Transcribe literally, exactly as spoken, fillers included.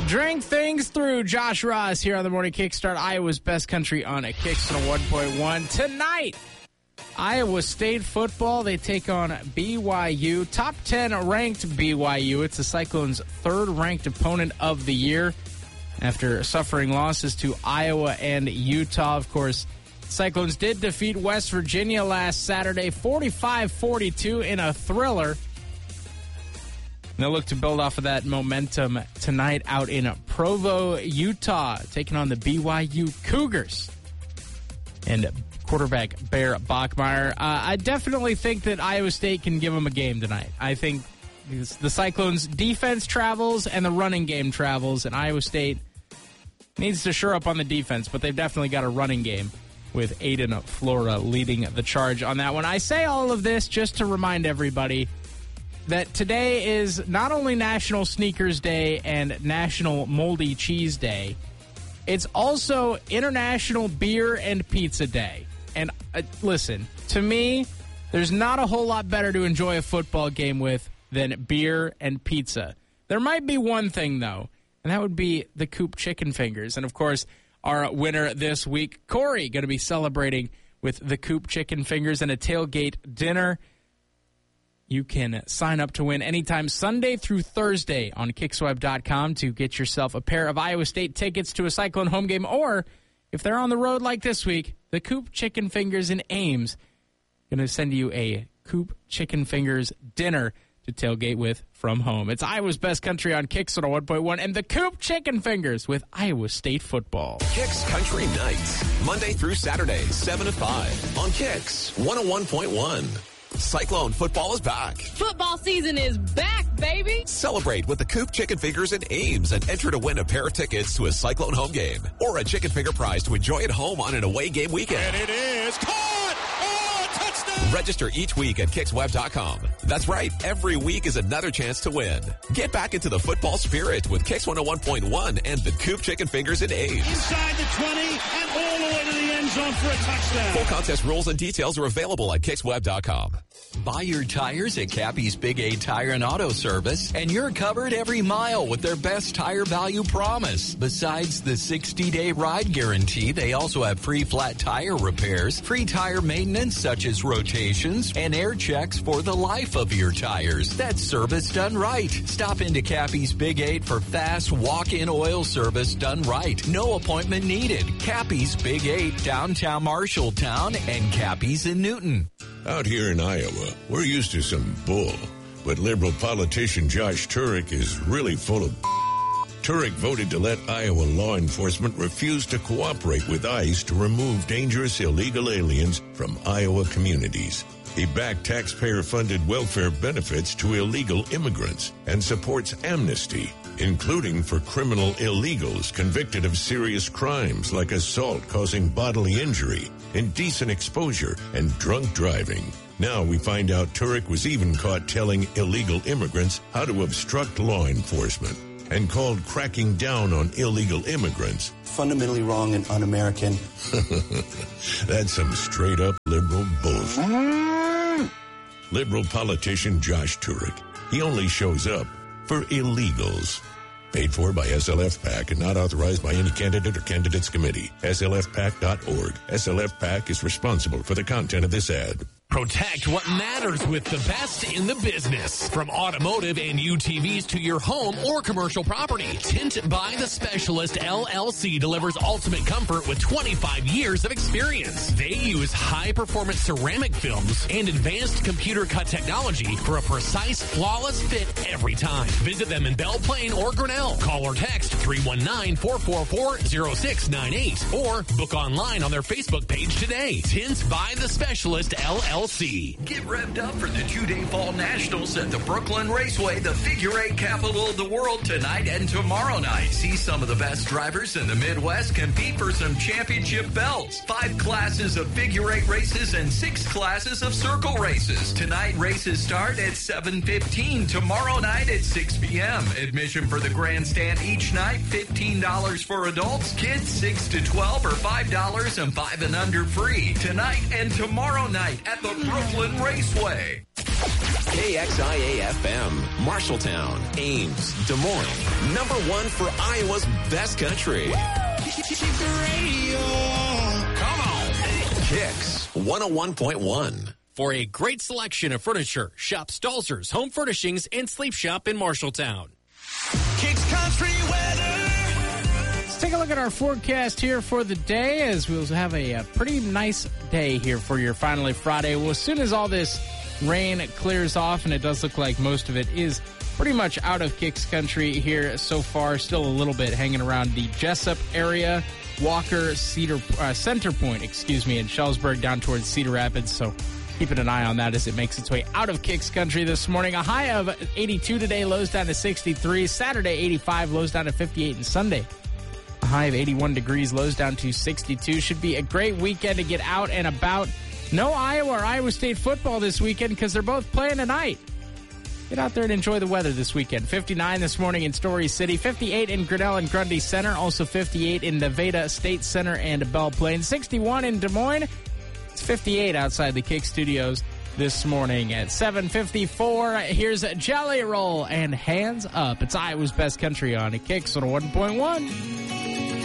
Drink things through. Josh Ross here on the Morning Kickstart, Iowa's best country on a Kicks on a one point one. Tonight, Iowa State football, they take on B Y U. Top ten ranked B Y U. It's the Cyclones' third-ranked opponent of the year after suffering losses to Iowa and Utah. Of course, Cyclones did defeat West Virginia last Saturday, forty-five forty-two in a thriller. And they'll look to build off of that momentum tonight out in Provo, Utah, taking on the B Y U Cougars. And quarterback Bear Bachmeier. Uh, I definitely think that Iowa State can give them a game tonight. I think the Cyclones' defense travels and the running game travels, and Iowa State needs to shore up on the defense, but they've definitely got a running game with Aiden Flora leading the charge on that one. I say all of this just to remind everybody that today is not only National Sneakers Day and National Moldy Cheese Day, it's also International Beer and Pizza Day. And uh, listen, to me, there's not a whole lot better to enjoy a football game with than beer and pizza. There might be one thing, though, and that would be the Coop Chicken Fingers. And, of course, our winner this week, Corey, going to be celebrating with the Coop Chicken Fingers and a tailgate dinner. You can sign up to win anytime Sunday through Thursday on Kicksweb dot com to get yourself a pair of Iowa State tickets to a Cyclone home game. Or, if they're on the road like this week, the Coop Chicken Fingers in Ames going to send you a Coop Chicken Fingers dinner to tailgate with from home. It's Iowa's best country on Kicks on one point one and the Coop Chicken Fingers with Iowa State football. Kicks Country Nights, Monday through Saturday, seven to five on Kicks one oh one point one. Cyclone football is back. Football season is back, baby. Celebrate with the Coop Chicken Fingers in Ames and enter to win a pair of tickets to a Cyclone home game or a chicken finger prize to enjoy at home on an away game weekend. And it is caught! Oh, touchdown! Register each week at Kicksweb dot com. That's right. Every week is another chance to win. Get back into the football spirit with Kicks one oh one point one and the Coop Chicken Fingers in Ames. Inside the twenty and all the way to the end zone for a touchdown. Full contest rules and details are available at Kicksweb dot com. Buy your tires at Cappy's Big A Tire and Auto Service, and you're covered every mile with their best tire value promise. Besides the sixty-day ride guarantee, they also have free flat tire repairs, free tire maintenance such as rotations, and air checks for the life of your tires. That's service done right. Stop into Cappy's Big Eight for fast walk-in oil service done right. No appointment needed. Cappy's Big Eight, downtown Marshalltown, and Cappy's in Newton. Out here in Iowa, we're used to some bull, but liberal politician Josh Turek is really full of Turek voted to let Iowa law enforcement refuse to cooperate with ICE to remove dangerous illegal aliens from Iowa communities. He backed taxpayer-funded welfare benefits to illegal immigrants and supports amnesty, including for criminal illegals convicted of serious crimes like assault causing bodily injury, indecent exposure, and drunk driving. Now we find out Turek was even caught telling illegal immigrants how to obstruct law enforcement and called cracking down on illegal immigrants fundamentally wrong and un-American. That's some straight-up liberal bullshit. Liberal politician Josh Turek. He only shows up for illegals. Paid for by S L F PAC and not authorized by any candidate or candidates committee. S L F PAC dot org. S L F PAC is responsible for the content of this ad. Protect what matters with the best in the business. From automotive and U T Vs to your home or commercial property. Tint by the Specialist L L C delivers ultimate comfort with twenty-five years of experience. They use high-performance ceramic films and advanced computer cut technology for a precise, flawless fit every time. Visit them in Belle Plaine or Grinnell. Call or text three one nine, four four four, zero six nine eight or book online on their Facebook page today. Tint by the Specialist L L C. Get revved up for the two-day Fall Nationals at the Brooklyn Raceway, the figure eight capital of the world, tonight and tomorrow night. See some of the best drivers in the Midwest compete for some championship belts. Five classes of figure eight races and six classes of circle races. Tonight, races start at seven fifteen. Tomorrow night at six p.m. Admission for the grandstand each night, fifteen dollars for adults. Kids six to twelve or five dollars and five and under free. Tonight and tomorrow night at the Brooklyn Raceway. K X I A F M, Marshalltown, Ames, Des Moines. Number one for Iowa's best country. Come on. Kicks one oh one point one. For a great selection of furniture, shop Stalzer's Home Furnishings and Sleep Shop in Marshalltown. Kicks country weather. Let's take a look at our forecast here for the day, as we'll have a, a pretty nice day here for your Finally Friday. Well, as soon as all this rain clears off, and it does look like most of it is pretty much out of Kicks country here so far, still a little bit hanging around the Jessup area, Walker, Cedar, uh, Center Point, excuse me, and Shellsburg down towards Cedar Rapids. So keeping an eye on that as it makes its way out of Kicks country this morning. A high of eighty-two today, lows down to sixty-three. Saturday, eighty-five, lows down to fifty-eight. And Sunday, a high of eighty-one degrees, lows down to sixty-two. Should be a great weekend to get out and about. No Iowa or Iowa State football this weekend because they're both playing tonight. Get out there and enjoy the weather this weekend. fifty-nine this morning in Story City, fifty-eight in Grinnell and Grundy Center, also fifty-eight in Nevada State Center and Belle Plaine, sixty-one in Des Moines. It's fifty-eight outside the Kick Studios this morning at seven fifty-four. Here's Jelly Roll and Hands Up. It's Iowa's best country on Kicks on one point one.